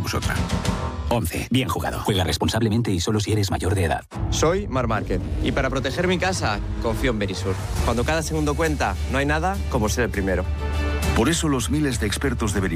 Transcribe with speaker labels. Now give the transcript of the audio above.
Speaker 1: jugamos otra.
Speaker 2: 11. Bien jugado. Juega responsablemente y solo si eres mayor de edad.
Speaker 3: Soy Mar Márquez y para proteger mi casa confío en Verisur. Cuando cada segundo cuenta, no hay nada como ser el primero.
Speaker 4: Por eso los miles de expertos de Verisur